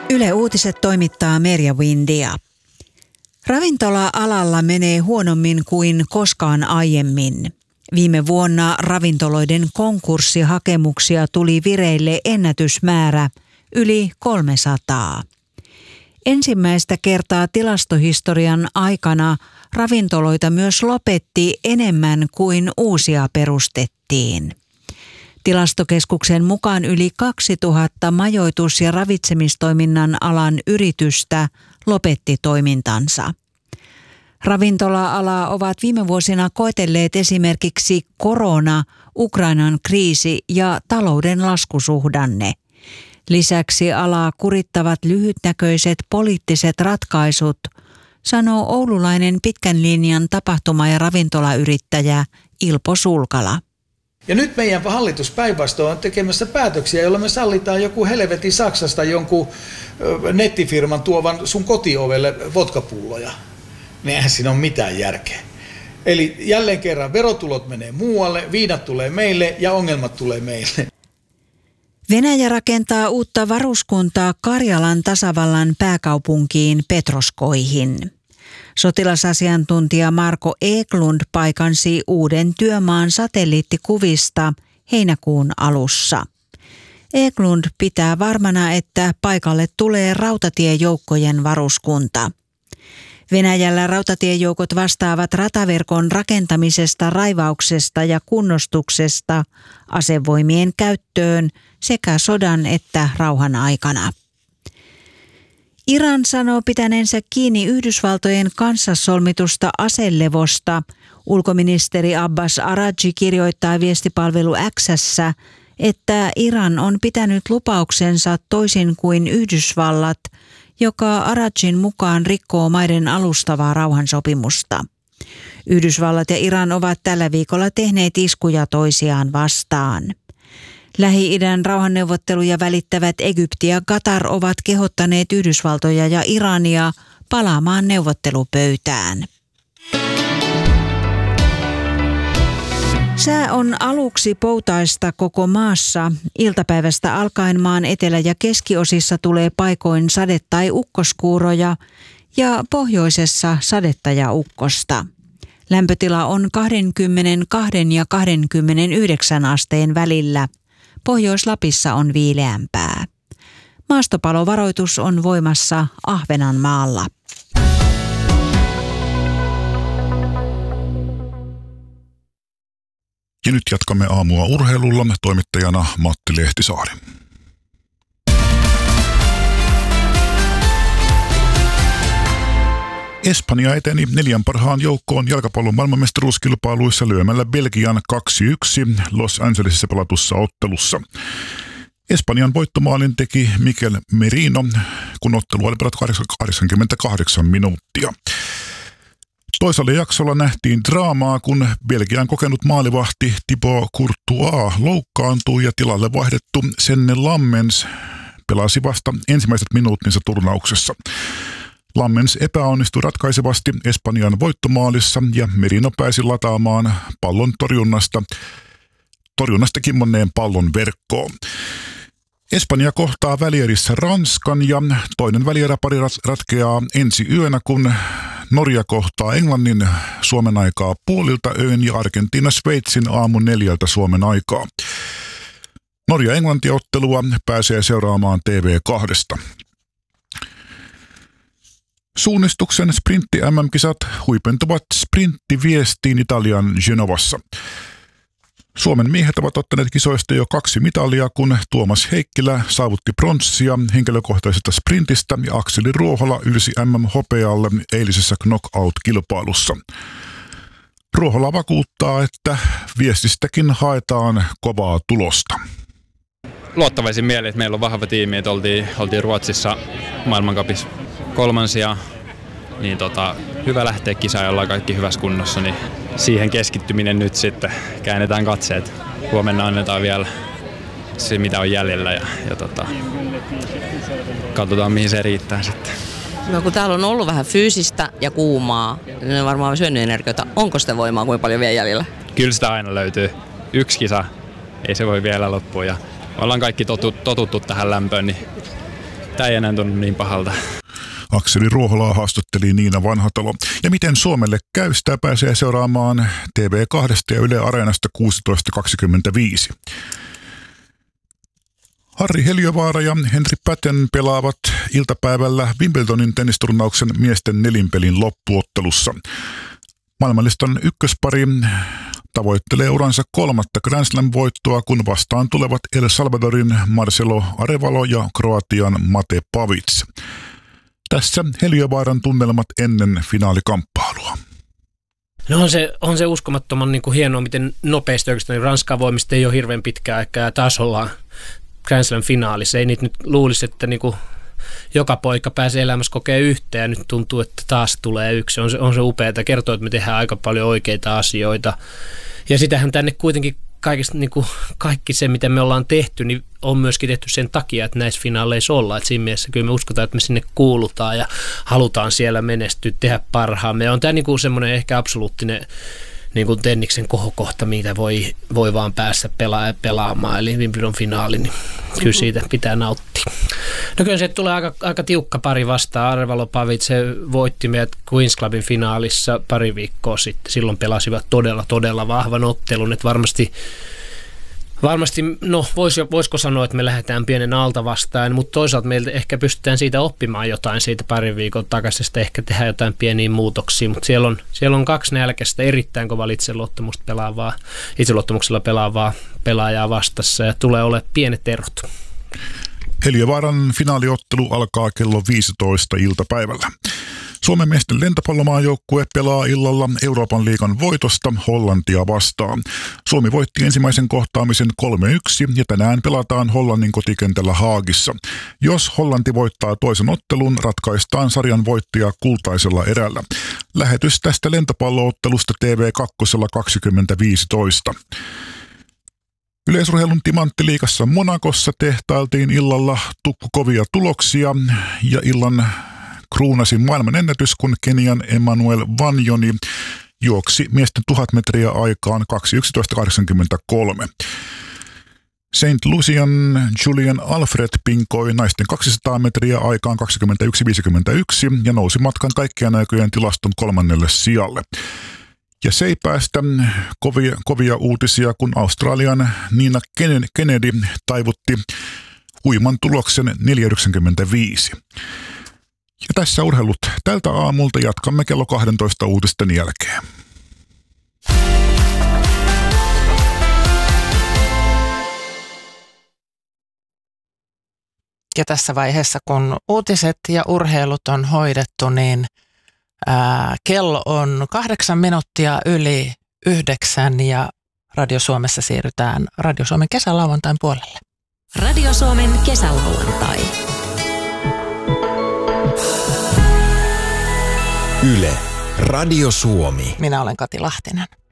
Yle Uutiset toimittaa Merja Windia. Ravintola-alalla menee huonommin kuin koskaan aiemmin. Viime vuonna ravintoloiden konkurssihakemuksia tuli vireille ennätysmäärä, yli 300. Ensimmäistä kertaa tilastohistorian aikana ravintoloita myös lopetti enemmän kuin uusia perustettiin. Tilastokeskuksen mukaan yli 2000 majoitus- ja ravitsemistoiminnan alan yritystä lopetti toimintansa. Ravintola-alaa ovat viime vuosina koetelleet esimerkiksi korona, Ukrainan kriisi ja talouden laskusuhdanne. Lisäksi alaa kurittavat lyhytnäköiset poliittiset ratkaisut, sanoo oululainen pitkän linjan tapahtuma- ja ravintolayrittäjä Ilpo Sulkala. Ja nyt meidän hallitus päinvastoin on tekemässä päätöksiä, joilla me sallitaan joku helvetin Saksasta jonkun nettifirman tuovan sun kotiovelle vodkapulloja. Eihän siinä ole mitään järkeä. Eli jälleen kerran verotulot menee muualle, viinat tulee meille ja ongelmat tulee meille. Venäjä rakentaa uutta varuskuntaa Karjalan tasavallan pääkaupunkiin Petroskoihin. Sotilasasiantuntija Marko Eklund paikansi uuden työmaan satelliittikuvista heinäkuun alussa. Eklund pitää varmana, että paikalle tulee rautatiejoukkojen varuskunta. Venäjällä rautatiejoukot vastaavat rataverkon rakentamisesta, raivauksesta ja kunnostuksesta asevoimien käyttöön sekä sodan että rauhan aikana. Iran sanoo pitäneensä kiinni Yhdysvaltojen kanssa solmitusta aselevosta. Ulkoministeri Abbas Araghchi kirjoittaa viestipalvelu X:ssä, että Iran on pitänyt lupauksensa toisin kuin Yhdysvallat, joka Araghchin mukaan rikkoo maiden alustavaa rauhansopimusta. Yhdysvallat ja Iran ovat tällä viikolla tehneet iskuja toisiaan vastaan. Lähi-idän rauhanneuvotteluja välittävät Egypti ja Katar ovat kehottaneet Yhdysvaltoja ja Irania palaamaan neuvottelupöytään. Sää on aluksi poutaista koko maassa. Iltapäivästä alkaen maan etelä- ja keskiosissa tulee paikoin sade- tai ukkoskuuroja ja pohjoisessa sadetta ja ukkosta. Lämpötila on 22 ja 29 asteen välillä. Pohjois-Lapissa on viileämpää. Maastopalovaroitus on voimassa Ahvenanmaalla. Ja nyt jatkamme aamua urheilulla, toimittajana Matti Lehtisaari. Espanja eteni 4 parhaan joukkoon jalkapallon maailmanmestaruuskilpailuissa lyömällä Belgian 2-1 Los Angelesissa pelatussa ottelussa. Espanjan voittomaalin teki Mikel Merino, kun ottelu oli pelattu 88 minuuttia. Toisella jaksolla nähtiin draamaa, kun Belgian kokenut maalivahti Thibaut Courtois loukkaantui ja tilalle vaihdettu Senne Lammens pelasi vasta ensimmäiset minuuttinsa turnauksessa. Lammens epäonnistui ratkaisevasti Espanjan voittomaalissa ja Merino pääsi lataamaan pallon torjunnasta kimmonneen pallon verkkoon. Espanja kohtaa välierissä Ranskan ja toinen välieräpari ratkeaa ensi yönä, kun Norja kohtaa Englannin Suomen aikaa puolilta öin ja Argentiina Sveitsin aamun 4 Suomen aikaa. Norja-Englanti-ottelua pääsee seuraamaan TV2. Suunnistuksen sprintti-MM-kisat huipentuvat sprinttiviestiin Italian Genovassa. Suomen miehet ovat ottaneet kisoista jo 2 mitalia, kun Tuomas Heikkilä saavutti pronssia henkilökohtaisesta sprintistä ja Akseli Ruohola ylsi MM-hopealle eilisessä knockout-kilpailussa. Ruohola vakuuttaa, että viestistäkin haetaan kovaa tulosta. Luottavaisin mieli, että meillä on vahva tiimi, että oltiin Ruotsissa maailmancupissa kolmansia, niin hyvä lähteä kisaan, jolla on kaikki hyvässä kunnossa, niin siihen keskittyminen nyt sitten. Käännetään katseet. Huomenna annetaan vielä se, mitä on jäljellä ja katsotaan, mihin se riittää sitten. No kun täällä on ollut vähän fyysistä ja kuumaa, niin ne varmaan syönyt energiota. Onko sitä voimaa, kuinka paljon vielä jäljellä? Kyllä sitä aina löytyy. Yksi kisa, ei se voi vielä loppua. Ja ollaan kaikki totuttu tähän lämpöön, niin tämä ei enää tunnu niin pahalta. Akseli Ruoholaa haastatteli Niina Vanhatalo. Ja miten Suomelle käy, sitä pääsee seuraamaan TV2 ja Yle Areenasta 16.25. Harri Heliövaara ja Henri Päten pelaavat iltapäivällä Wimbledonin tennisturnauksen miesten nelinpelin loppuottelussa. Maailmanlistan ykköspari tavoittelee uransa 3. Grand Slam-voittoa, kun vastaan tulevat El Salvadorin Marcelo Arevalo ja Kroatian Mate Pavic. Tässä Heliövaaran tunnelmat ennen finaalikamppailua. No on se uskomattoman niin kuin hienoa, miten nopeasti oikeastaan Ranskan voimista ei ole hirveän pitkään aikaa ja taas ollaan Grand Slam finaalissa. Ei niitä nyt luulisi, että niin kuin joka poika pääsee elämässä kokea yhteen ja nyt tuntuu, että taas tulee yksi. On se upeaa. Kertoo, että me tehdään aika paljon oikeita asioita. Ja sitähän tänne kuitenkin kaikista, niin kuin kaikki se, mitä me ollaan tehty, niin on myöskin tehty sen takia, että näissä finaaleissa ollaan. Et siinä mielessä kyllä me uskotaan, että me sinne kuulutaan ja halutaan siellä menestyä, tehdä parhaamme. Ja on tämä niin kuin semmoinen ehkä absoluuttinen niin kuin tenniksen kohokohta, mitä voi vaan päässä pelaamaan. Eli Wimbledon finaali, niin kyllä siitä pitää nauttia. No kyllä se tulee aika tiukka pari vastaan. Arevalo Pavic, se voitti meidät Queen's Clubin finaalissa pari viikkoa sitten. Silloin pelasivat todella vahvan ottelun. Että varmasti, no voisiko sanoa, että me lähdetään pienen alta vastaan, mutta toisaalta meiltä ehkä pystytään siitä oppimaan jotain siitä parin viikon takaisesta, ehkä tehdään jotain pieniä muutoksia, mutta siellä on 2 nälkäistä erittäin kovalla itseluottamuksella pelaavaa pelaajaa vastassa ja tulee olemaan pienet erot. Heliövaaran finaaliottelu alkaa kello 15 iltapäivällä. Suomen miesten lentopallomaajoukkue pelaa illalla Euroopan liigan voitosta Hollantia vastaan. Suomi voitti ensimmäisen kohtaamisen 3-1 ja tänään pelataan Hollannin kotikentällä Haagissa. Jos Hollanti voittaa toisen ottelun, ratkaistaan sarjan voittaja kultaisella erällä. Lähetys tästä lentopalloottelusta TV2 2015. Yleisurheilun timanttiliigassa Monacossa tehtailtiin illalla tukkukovia tuloksia ja illan kruunasi maailman ennätys, kun Kenian Emmanuel Wanyoni juoksi miesten 1000 metriä aikaan 2.11.83. St. Lucian Julian Alfred pinkoi naisten 200 metriä aikaan 21.51 ja nousi matkan kaikkien aikojen tilaston 3. sijalle. Ja Seipäistä kovia uutisia, kun Australian Nina Kennedy taivutti huiman tuloksen 4.95. Ja tässä urheilut tältä aamulta, jatkamme kello 12 uutisten jälkeen. Ja tässä vaiheessa, kun uutiset ja urheilut on hoidettu, niin kello on 8 minuuttia yli 9 ja Radio Suomessa siirrytään Radio Suomen kesälauantain puolelle. Radio Suomen kesälauantai. Yle, Radio Suomi. Minä olen Kati Lahtinen.